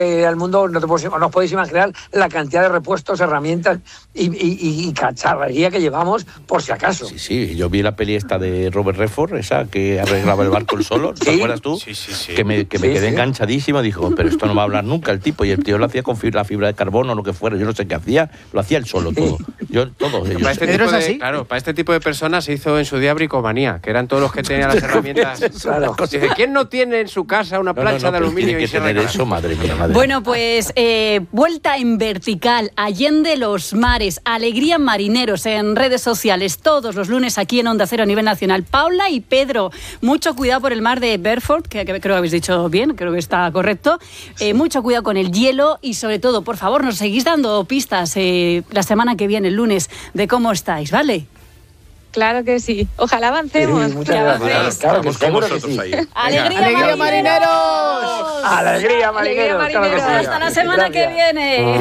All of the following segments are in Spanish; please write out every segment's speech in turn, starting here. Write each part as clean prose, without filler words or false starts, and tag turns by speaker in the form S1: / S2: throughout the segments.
S1: al mundo, no os podéis imaginar la cantidad de repuestos, herramientas y cacharrería que llevamos por si acaso.
S2: Sí, yo vi la peli esta de Robert Redford, esa que arreglaba el barco el solo, ¿te acuerdas tú?
S3: Sí.
S2: Que me quedé enganchadísimo, dijo, pero esto no va a hablar nunca el tipo, y el tío lo hacía con la fibra de carbono o lo que fuera, yo no sé qué hacía, lo hacía él solo todo.
S3: Para este tipo de personas se hizo en su día bricomanía, que eran todos los que tenían las herramientas.
S1: Claro.
S3: Dice, ¿quién no tiene en su casa una plancha de aluminio?
S2: Tiene que tener eso, madre mía.
S4: Bueno, pues vuelta en vertical, Allende los mares, alegría marineros en redes sociales, todos los lunes aquí en Onda Cero a nivel nacional. Paula y Pedro, mucho cuidado por el mar de Bedford, que creo que habéis dicho bien, creo que está correcto. Mucho cuidado con el hielo y sobre todo, por favor, nos seguís dando pistas la semana que viene, el lunes, de cómo estáis, ¿vale?
S5: Claro que sí. Ojalá avancemos.
S1: Sí, muchas gracias. Claro que seguro que sí.
S4: ¡Alegría, marineros!
S1: ¡Alegría, marineros! Claro que sí.
S4: Hasta la semana que viene.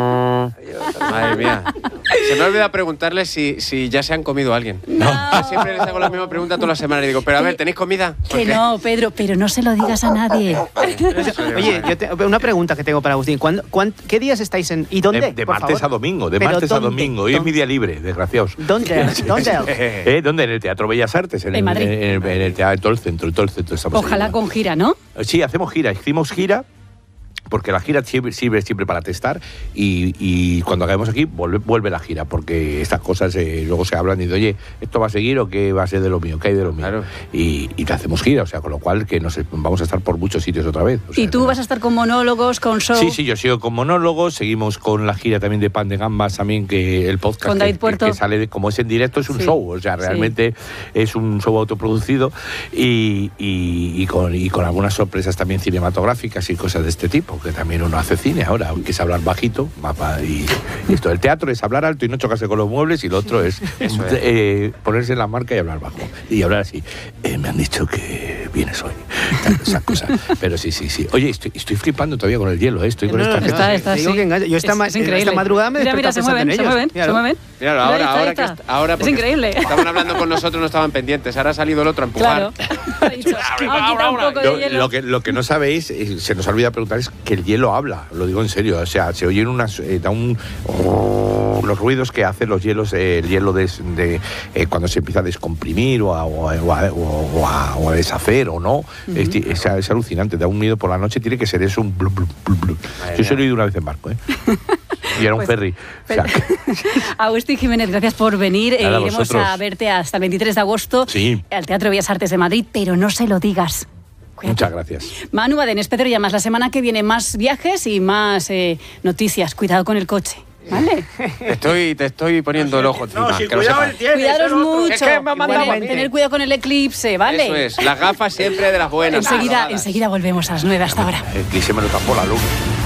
S3: Madre mía. Se me olvida preguntarles si ya se han comido a alguien.
S4: No.
S3: Siempre les hago la misma pregunta todas las semanas y digo, pero a ver, ¿tenéis comida?
S4: Que no, Pedro, pero no se lo digas a nadie.
S6: Oye, una pregunta que tengo para Agustín. ¿Qué días estáis en y dónde?
S2: De martes a domingo, a domingo. Hoy es mi día libre, desgraciados.
S6: ¿Dónde?
S2: ¿Dónde? En el Teatro Bellas Artes, en
S4: Madrid.
S2: En el teatro, todo el centro estamos.
S4: Ojalá con gira, ¿no?
S2: Sí, hacemos gira, hicimos gira. Porque la gira sirve siempre para testar y cuando acabemos aquí vuelve la gira, porque estas cosas luego se hablan y dicen, oye, ¿esto va a seguir o qué va a ser de lo mío? ¿Qué hay de lo mío?
S3: Claro.
S2: Y te hacemos gira, o sea, con lo cual que vamos a estar por muchos sitios otra vez. O sea,
S4: ¿Y tú vas a estar con monólogos, con show?
S2: Sí, yo sigo con monólogos, seguimos con la gira también de Pan de Gambas, también que el podcast
S4: con David Puerto.
S2: Que sale, como es en directo, es un show, o sea, realmente es un show autoproducido y con algunas sorpresas también cinematográficas y cosas de este tipo, que también uno hace cine ahora, aunque es hablar bajito, y esto del teatro es hablar alto y no chocarse con los muebles, y lo otro es ponerse en la marca y hablar bajo y hablar así. Me han dicho que vienes hoy, esas cosas. Pero sí. Oye, estoy flipando todavía con el hielo, estoy con esta gente.
S6: Yo esta madrugada me he despertado pensando en ellos.
S4: Se mueven.
S3: Claro, ahora
S4: es increíble.
S3: Estaban hablando con nosotros, no estaban pendientes. Ahora ha salido el otro a empujar.
S4: Claro.
S2: Lo que no sabéis, se nos olvida preguntar, es que el hielo habla, lo digo en serio, o sea, se oyen los ruidos que hacen los hielos, el hielo cuando se empieza a descomprimir o a deshacer o no, es alucinante, da un miedo por la noche, tiene que ser eso, un blu, blu, blu, blu. Yo se lo he oído una vez en barco, y era un ferry. O sea,
S4: Agustín Jiménez, gracias por venir. Iremos
S2: vosotros.
S4: a verte hasta el 23 de agosto al Teatro Bellas Artes de Madrid, pero no se lo digas. Cuídate.
S2: Muchas gracias.
S4: Manu Badenes, Pedro Llamas, la semana que viene más viajes y más noticias. Cuidado con el coche, ¿vale?
S3: Te estoy poniendo el ojo encima.
S1: Si cuidado él tiene.
S4: Cuidaros mucho.
S3: Es que me ha mandado a mí.
S4: Tener cuidado con el eclipse, ¿vale?
S3: Eso es, las gafas siempre de las buenas.
S4: Enseguida volvemos a las 9 hasta ahora.
S2: El cliché me lo tapó la luz.